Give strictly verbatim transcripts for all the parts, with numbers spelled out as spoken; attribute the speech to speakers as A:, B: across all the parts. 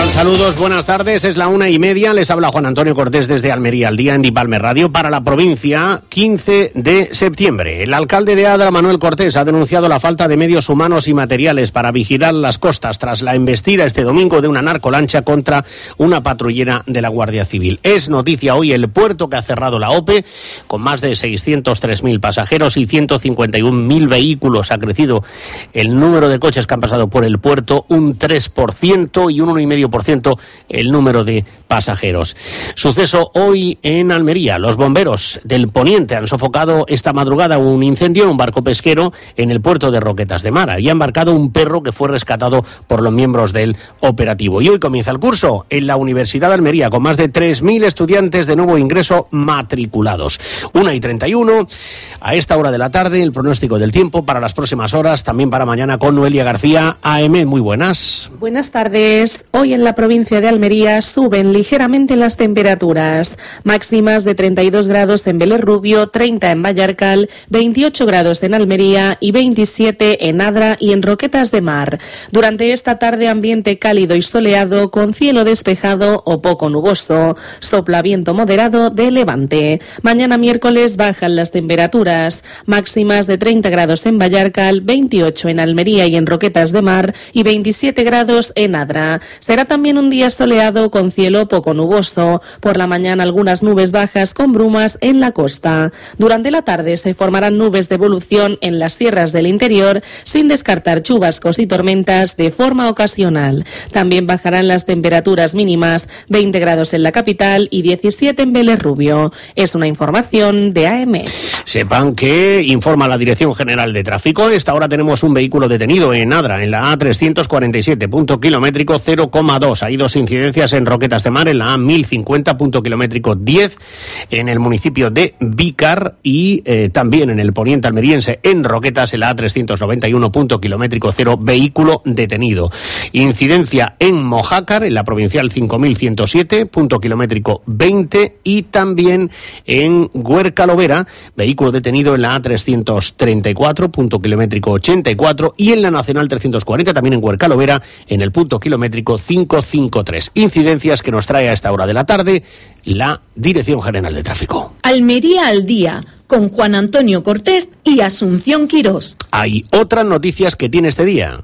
A: tal? Saludos, buenas tardes, es la una y media, les habla Juan Antonio Cortés desde Almería, al día en Dipalme Radio para la provincia, quince de septiembre. El alcalde de Adra, Manuel Cortés, ha denunciado la falta de medios humanos y materiales para vigilar las costas tras la embestida este domingo de una narcolancha contra una patrullera de la Guardia Civil. Es noticia hoy el puerto que ha cerrado la OPE, con más de seiscientos tres mil pasajeros y ciento cincuenta y un mil vehículos. Ha crecido el número de coches que han pasado por el puerto un tres por ciento y un uno coma cinco por ciento el número de pasajeros. Suceso hoy en Almería. Los bomberos del Poniente han sofocado esta madrugada un incendio en un barco pesquero en el puerto de Roquetas de Mar y ha embarcado un perro que fue rescatado por los miembros del operativo. Y hoy comienza el curso en la Universidad de Almería con más de tres mil estudiantes de nuevo ingreso matriculados. una y treinta y uno, a esta hora de la tarde, el pronóstico del tiempo para las próximas horas, también para mañana con Noelia García. A M, muy buenas.
B: Buenas tardes. Hoy en la provincia de Almería suben ligeramente las temperaturas. Máximas de treinta y dos grados en Vélez Rubio, treinta en Vallarcal, veintiocho grados en Almería y veintisiete en Adra y en Roquetas de Mar. Durante esta tarde ambiente cálido y soleado con cielo despejado o poco nuboso. Sopla viento moderado de levante. Mañana miércoles bajan las temperaturas. Máximas de treinta grados en Vallarcal, veintiocho en Almería y en Roquetas de Mar y veintisiete grados en Adra. Será también un día soleado con cielo poco nuboso. Por la mañana algunas nubes bajas con brumas en la costa. Durante la tarde se formarán nubes de evolución en las sierras del interior, sin descartar chubascos y tormentas de forma ocasional. También bajarán las temperaturas mínimas, veinte grados en la capital y diecisiete en Vélez Rubio. Es una información de A M.
A: Sepan que informa la Dirección General de Tráfico. A esta hora tenemos un vehículo detenido en Adra, en la A trescientos cuarenta y siete, punto kilométrico cero coma dos. Hay dos incidencias en Roquetas de Mar, en la A mil cincuenta, punto kilométrico diez, en el municipio de Vícar y eh, también en el poniente almeriense, en Roquetas, en la A trescientos noventa y uno, punto kilométrico cero, vehículo detenido. Incidencia en Mojácar, en la provincial cinco mil ciento siete, punto kilométrico veinte, y también en Huerca-Lovera, vehículo detenido en la A trescientos treinta y cuatro, punto kilométrico ochenta y cuatro, y en la Nacional trescientos cuarenta, también en Huerca-Lovera, en el punto kilométrico quinientos cincuenta y tres. Incidencias que nos trae a esta hora de la tarde la Dirección General de Tráfico.
C: Almería al día, con Juan Antonio Cortés y Asunción Quirós.
A: Hay otras noticias que tiene este día.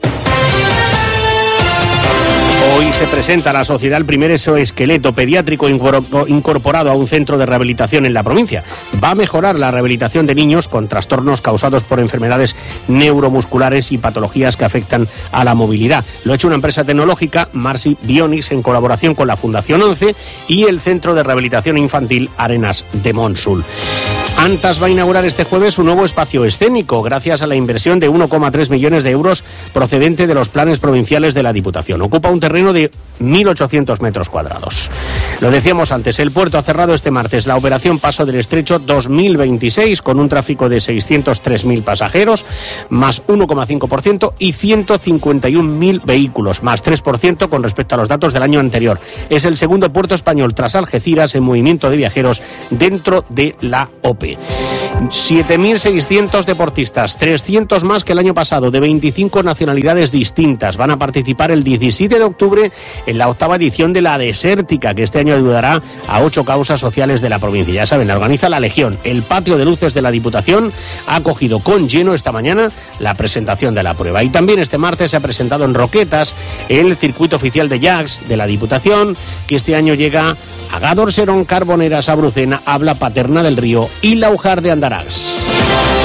A: Hoy se presenta a la sociedad el primer exoesqueleto pediátrico incorporado a un centro de rehabilitación en la provincia. Va a mejorar la rehabilitación de niños con trastornos causados por enfermedades neuromusculares y patologías que afectan a la movilidad. Lo ha hecho una empresa tecnológica, Marsi Bionics, en colaboración con la Fundación once y el Centro de Rehabilitación Infantil Arenas de Monsul. Antas va a inaugurar este jueves un nuevo espacio escénico gracias a la inversión de uno coma tres millones de euros procedente de los planes provinciales de la Diputación. Ocupa un terreno de mil ochocientos metros cuadrados. Lo decíamos antes, el puerto ha cerrado este martes la operación Paso del Estrecho dos mil veintiséis con un tráfico de seiscientos tres mil pasajeros, más uno coma cinco por ciento y ciento cincuenta y un mil vehículos, más tres por ciento con respecto a los datos del año anterior. Es el segundo puerto español tras Algeciras en movimiento de viajeros dentro de la O P E. siete mil seiscientos deportistas, trescientos más que el año pasado, de veinticinco nacionalidades distintas. Van a participar el diecisiete de octubre en la octava edición de la Desértica, que este año ayudará a ocho causas sociales de la provincia. Ya saben, la organiza la Legión. El patio de luces de la Diputación ha acogido con lleno esta mañana la presentación de la prueba. Y también este martes se ha presentado en Roquetas el circuito oficial de Jacks de la Diputación, que este año llega a Gádor, Serón, Carboneras, Abrucena, Habla, Paterna del Río y Laujar de Andarax.